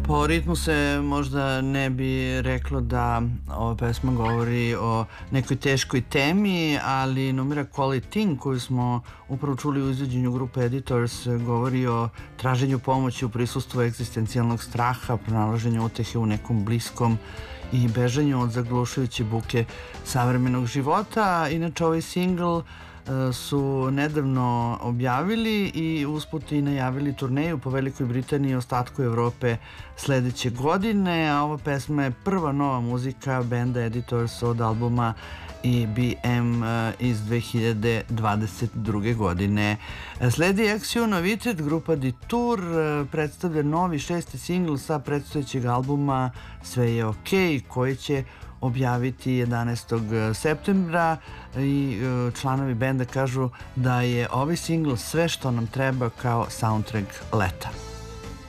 Po ritmu se možda ne bi reklo da ova pesma govori o nekoj teškoj temi, ali numera Quality koju smo upravo čuli u izvođenju grupe Editors govori o traženju pomoći u prisustvu egzistencijalnog straha, pronalaženju utehe u nekom bliskom i bežanju od zaglušujuće buke savremenog života. Inače, ovaj single su nedavno objavili i usput i najavili turneju po Velikoj Britaniji i ostatku Evrope sledeće godine, a ova pesma je prva nova muzika benda Editors od albuma EBM iz 2022. godine. Sledi Axio novitet, grupa Detour predstavlja novi 6. singl sa predstojećeg albuma Sve je okej, koji će objaviti 11. septembra i članovi benda kažu da je ovaj singl sve što nam treba kao soundtrack leta.